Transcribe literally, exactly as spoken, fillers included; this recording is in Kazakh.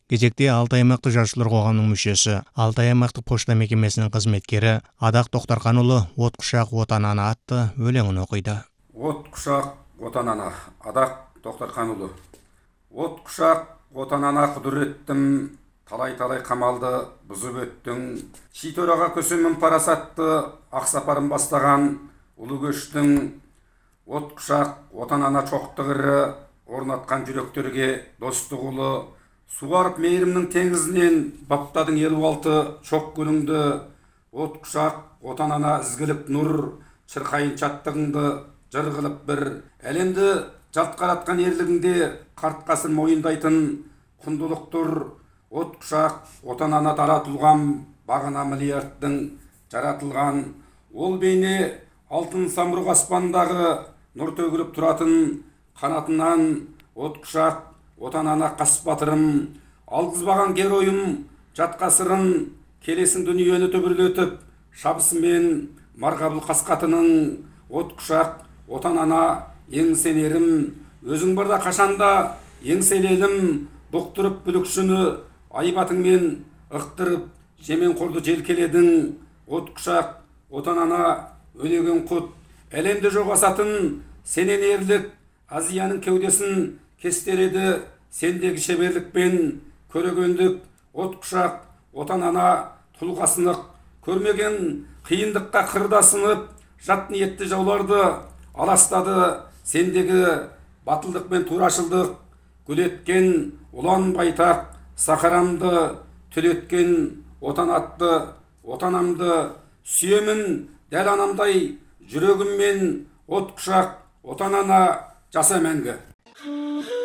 Кезекте Алтай аймақтық жазушылар қоғамының мүшесі, Алтай аймақтық пошта мекемесінің қызметкері Адақ Тоқтарханұлы «От құшақ, отан ана» атты өлеңін оқиды. От құшақ, отан ана, Адақ Тоқтарханұлы. От құшақ, отан ана құдіреттім, талай-талай қамалды бұзып өттің. Шитораға көсемін парасатты, ақсапарын бастаған ұлы көштің. От құшақ, отан ана чоқтығыры, орнатқан жүректерге достық ұлы. Суарып мейірімнің теңізінен баптадың елу алты шоқ гүліңді. От құшақ, отан ана ізгілік нұр, шырқайын чаттығыңды жыр қылып бір. Әлемді жалт қаратқан ерлігіңде қартқасын мойындайтын құндылық тұр. От құшақ, отан ана таратылған бағына миллиардтың жаратылған. Ол бейне алтын самұрық аспандағы нұр төгіліп тұратын қанатынан. От құшақ, отан ана қас батырым, алғызбаған геройым жатқа сырын. Келесің дүниені түбірлетіп шабысымен марғабыл қасқатының. От құшақ, отан ана ең сенерім, өзің барда қашанда ең селелім. Бұқтырып бүлікшіні айбатыңмен ықтырып жемен қорды желкеледің. От құшақ, отан ана өлеген құт, әлемді жоғасатын сенен ерлік. Азияның кеудесін кестереді сендегі шеберлікпен көрегендік. От құшақ, отан ана тұлғасынық, көрмеген қиындыққа қырдасынып жат ниетті жауларды аластады сендегі батылдық пен турашылдық. Гүл еткен ұлан байтақ сахарамды түлеткен отан атты отанамды сүйемін дәл анамдай жүрегіммен. От құшақ, отан ана жаса мәңгі.